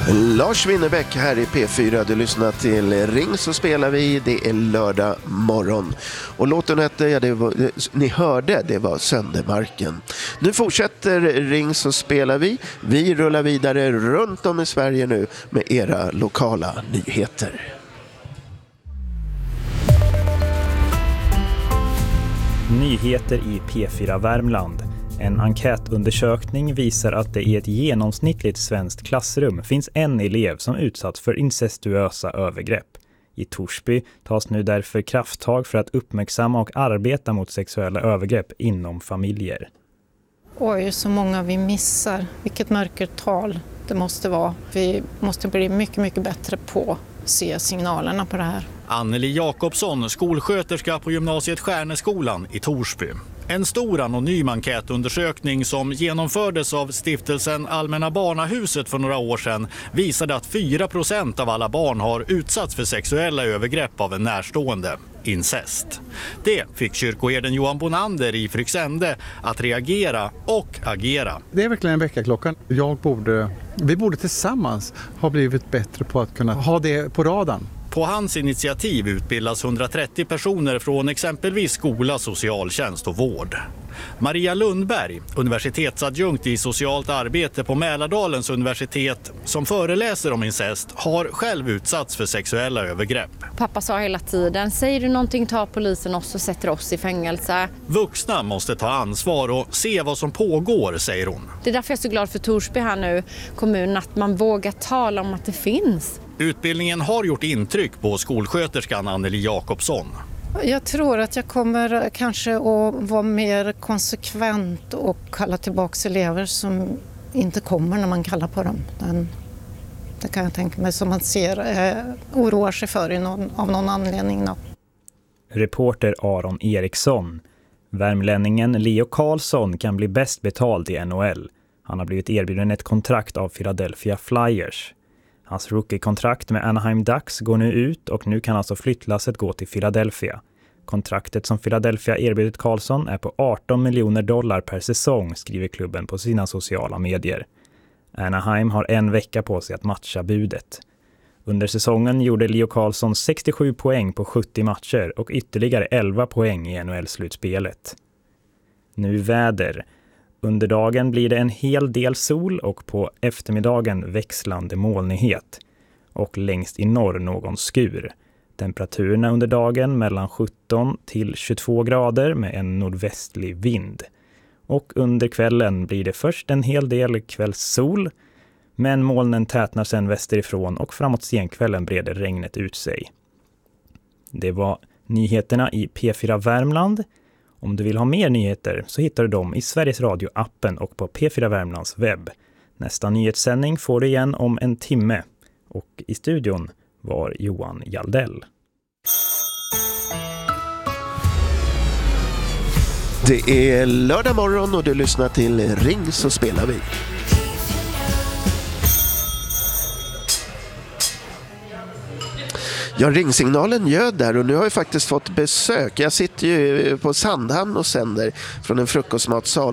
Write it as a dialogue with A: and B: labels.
A: Lars Winnerbäck här i P4. Du lyssnar till Ring så spelar vi. Det är lördag morgon. Och låten hette, ni hörde, det var Söndermarken. Nu fortsätter Ring så spelar vi. Vi rullar vidare runt om i Sverige nu med era lokala nyheter.
B: Nyheter i P4 Värmland. En enkätundersökning visar att det i ett genomsnittligt svenskt klassrum finns en elev som utsatts för incestuösa övergrepp. I Torsby tas nu därför krafttag för att uppmärksamma och arbeta mot sexuella övergrepp inom familjer.
C: Oj, så många vi missar. Vilket mörkertal det måste vara. Vi måste bli mycket, mycket bättre på att se signalerna på det här.
D: Anneli Jakobsson, skolsköterska på gymnasiet Stjärneskolan i Torsby. En stor anonym enkätundersökning som genomfördes av stiftelsen Allmänna Barnahuset för några år sedan visade att 4% av alla barn har utsatts för sexuella övergrepp av en närstående, incest. Det fick kyrkoherden Johan Bonander i Fryksände att reagera och agera.
E: Det är verkligen en väckarklocka. Vi borde tillsammans ha blivit bättre på att kunna ha det på radarn.
D: På hans initiativ utbildas 130 personer från exempelvis skola, socialtjänst och vård. Maria Lundberg, universitetsadjunkt i socialt arbete på Mälardalens universitet, som föreläser om incest, har själv utsatts för sexuella övergrepp.
F: Pappa sa hela tiden, säger du någonting tar polisen oss och sätter oss i fängelse.
D: Vuxna måste ta ansvar och se vad som pågår, säger hon.
F: Det är därför jag är så glad för Torsby här nu, kommunen, att man vågar tala om att det finns.
D: Utbildningen har gjort intryck på skolsköterskan Anneli Jakobsson.
C: Jag tror att jag kommer kanske att vara mer konsekvent och kalla tillbaka elever som inte kommer när man kallar på dem. Det kan jag tänka mig, som man ser oroar sig för av någon anledning. Då.
B: Reporter Aron Eriksson. Värmlänningen Leo Karlsson kan bli bäst betald i NHL. Han har blivit erbjuden ett kontrakt av Philadelphia Flyers. Hans rookie-kontrakt med Anaheim Ducks går nu ut och nu kan alltså flyttlasset gå till Philadelphia. Kontraktet som Philadelphia erbjudit Karlsson är på $18 miljoner per säsong, skriver klubben på sina sociala medier. Anaheim har en vecka på sig att matcha budet. Under säsongen gjorde Leo Karlsson 67 poäng på 70 matcher och ytterligare 11 poäng i NHL-slutspelet. Nu väder. Under dagen blir det en hel del sol och på eftermiddagen växlande molnighet. Och längst i norr någon skur. Temperaturerna under dagen mellan 17 till 22 grader med en nordvästlig vind. Och under kvällen blir det först en hel del kvällssol. Men molnen tätnar sedan västerifrån och framåt senkvällen breder regnet ut sig. Det var nyheterna i P4 Värmland. Om du vill ha mer nyheter så hittar du dem i Sveriges Radio-appen och på P4 Värmlands webb. Nästa nyhetssändning får du igen om en timme. Och i studion var Johan Jaldell.
A: Det är lördag morgon och du lyssnar till Ring så spelar vi. Ja, ringsignalen ljöd där och nu har jag faktiskt fått besök. Jag sitter ju på Sandhamn och sänder från en frukostmatsal.